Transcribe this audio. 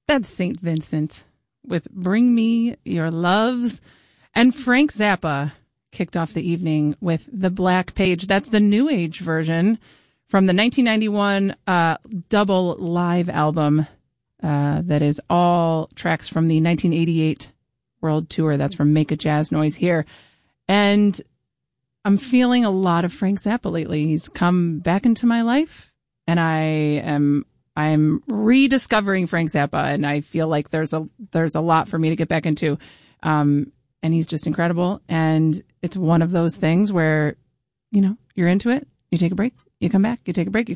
That's St. Vincent with Bring Me Your Loves. And Frank Zappa kicked off the evening with The Black Page. That's the New Age version from the 1991 double live album that is all tracks from the 1988 World Tour. That's from Make a Jazz Noise here. And I'm feeling a lot of Frank Zappa lately. He's come back into my life, and I'm rediscovering Frank Zappa, and I feel like there's a lot for me to get back into. And he's just incredible. And it's one of those things where, you're into it, you take a break, you come back, you take a break, you